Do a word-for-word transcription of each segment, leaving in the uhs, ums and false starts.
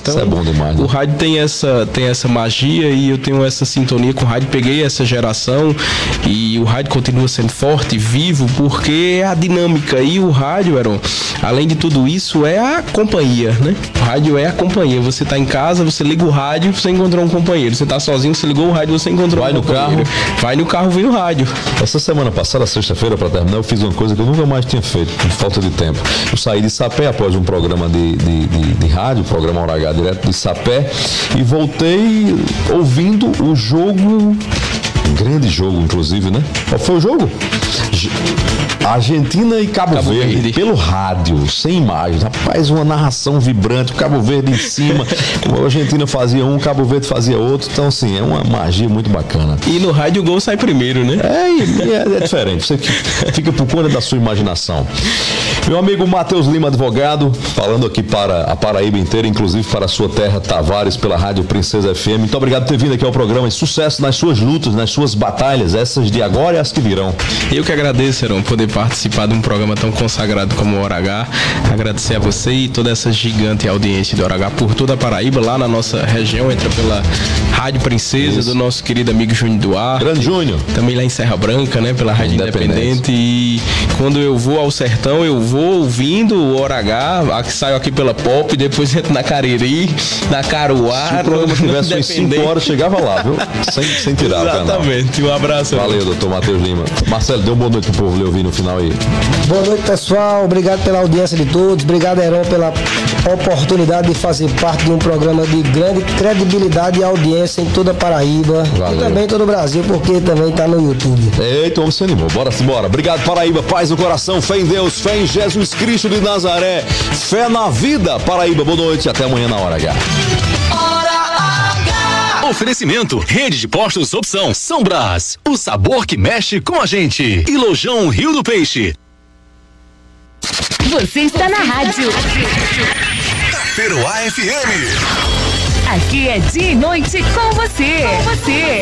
Então, isso é bom demais, né? O rádio tem essa, tem essa magia e eu tenho essa sintonia com o rádio. Peguei essa geração e o rádio continua sendo forte, vivo, porque é a dinâmica. E o rádio, Heron, além de tudo isso, é a companhia, né? O rádio é a companhia. Você tá em casa, você liga o rádio, você encontrou um companheiro. Você tá sozinho, você ligou o rádio, você encontrou Vai um no companheiro. carro. Vai no carro, vem o rádio. Essa semana passada, sexta-feira, para terminar, eu fiz uma coisa que eu nunca mais tinha feito, por falta de tempo. Eu saí de Sapé após um programa de, de, de, de rádio, programa Hora H direto de Sapé, e voltei ouvindo o jogo, um grande jogo, inclusive, né? Qual foi o jogo? Argentina e Cabo, Cabo Verde, Verde, pelo rádio, sem imagem. Rapaz, uma narração vibrante, o Cabo Verde em cima, como a Argentina fazia um, o Cabo Verde fazia outro. Então, assim, é uma magia muito bacana. E no rádio o gol sai primeiro, né? É, é, é diferente. Você fica por conta da sua imaginação. Meu amigo Matheus Lima, advogado, falando aqui para a Paraíba inteira, inclusive para a sua terra, Tavares, pela Rádio Princesa F M. Muito obrigado por ter vindo aqui ao programa e sucesso nas suas lutas, nas suas batalhas, essas de agora e as que virão. Eu que agradeço, Heron, poder participar de um programa tão consagrado como o Hora H. Agradecer a você e toda essa gigante audiência do Hora H por toda a Paraíba, lá na nossa região, entra pela Rádio Princesa, Isso. do nosso querido amigo Júnior Duarte. Grande Júnior. Também lá em Serra Branca, né, pela Rádio Independente. Independente. E quando eu vou ao sertão, eu vou ouvindo o Hora H, que saio aqui pela Pop, depois entro na Cariri, na Caruaru. Se o programa tivesse umas cinco horas, chegava lá, viu? Sem, sem tirar o canal. Exatamente. Um abraço. Valeu, doutor Matheus Lima. Marcelo, dê uma boa noite pro povo lhe ouvir no final aí. Boa noite, pessoal. Obrigado pela audiência de todos. Obrigado, Heron, pela oportunidade de fazer parte de um programa de grande credibilidade e audiência em toda a Paraíba. Valeu. E também em todo o Brasil, porque também está no YouTube. Eita, homem se animou. Bora, bora. Obrigado, Paraíba. Paz no coração, fé em Deus, fé em Jesus Cristo de Nazaré. Fé na vida, Paraíba. Boa noite. Até amanhã na Hora H. Oferecimento, rede de postos Opção, São Brás, o sabor que mexe com a gente. E Lojão Rio do Peixe. Você está na rádio. Peruá F M. Aqui é dia e noite com você. Com você.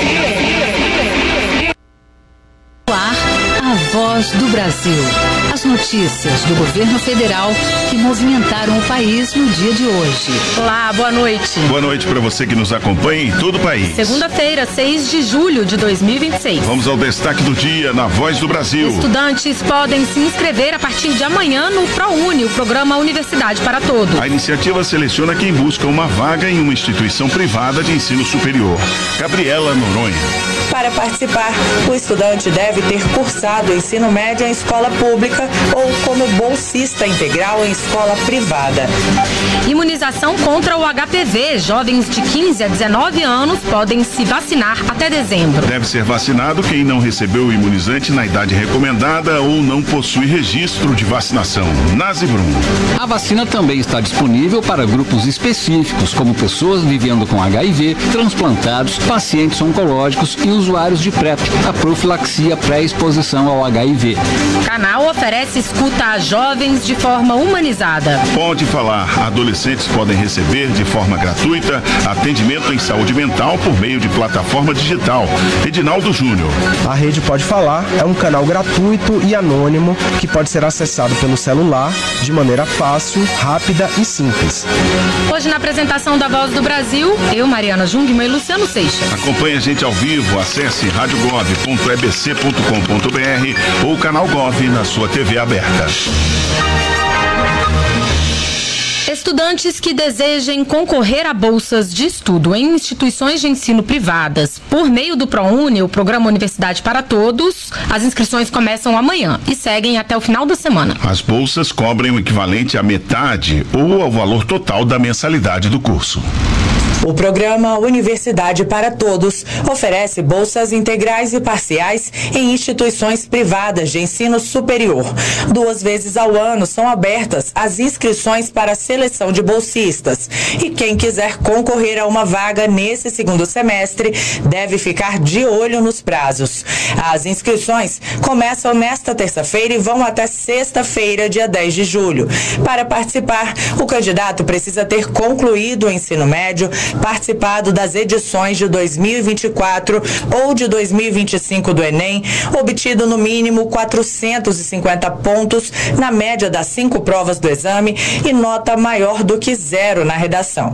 No ar, a voz do Brasil. As notícias do governo federal que movimentaram o país no dia de hoje. Olá, boa noite. Boa noite para você que nos acompanha em todo o país. Segunda-feira, seis de julho de dois mil e vinte e seis. Vamos ao destaque do dia na Voz do Brasil. Estudantes podem se inscrever a partir de amanhã no ProUni, o programa Universidade para Todos. A iniciativa seleciona quem busca uma vaga em uma instituição privada de ensino superior. Gabriela Noronha. Para participar, o estudante deve ter cursado ensino médio em escola pública ou como bolsista integral em escola privada. Imunização contra o H P V. Jovens de quinze a dezenove anos podem se vacinar até dezembro. Deve ser vacinado quem não recebeu o imunizante na idade recomendada ou não possui registro de vacinação. Nazi Bruno. A vacina também está disponível para grupos específicos, como pessoas vivendo com H I V, transplantados, pacientes oncológicos e usuários de PrEP, a profilaxia pré-exposição ao H I V. O canal oferece escuta a jovens de forma humanizada. Pode falar. Adolescentes podem receber de forma gratuita atendimento em saúde mental por meio de plataforma digital. Edinaldo Júnior. A Rede Pode Falar é um canal gratuito e anônimo que pode ser acessado pelo celular de maneira fácil, rápida e simples. Hoje na apresentação da Voz do Brasil, eu, Mariana Jungmann e Luciano Seixas. Acompanhe a gente ao vivo, acesse rádio gov ponto e b c ponto com ponto b r ou o canal Gov na sua T V aberta. Estudantes que desejem concorrer a bolsas de estudo em instituições de ensino privadas por meio do ProUni, o Programa Universidade para Todos, as inscrições começam amanhã e seguem até o final da semana. As bolsas cobrem o equivalente à metade ou ao valor total da mensalidade do curso. O programa Universidade para Todos oferece bolsas integrais e parciais em instituições privadas de ensino superior. Duas vezes ao ano são abertas as inscrições para a seleção de bolsistas. E quem quiser concorrer a uma vaga nesse segundo semestre deve ficar de olho nos prazos. As inscrições começam nesta terça-feira e vão até sexta-feira, dia dez de julho. Para participar, o candidato precisa ter concluído o ensino médio, participado das edições de dois mil e vinte e quatro ou de dois mil e vinte e cinco do Enem, obtido no mínimo quatrocentos e cinquenta pontos na média das cinco provas do exame e nota maior do que zero na redação.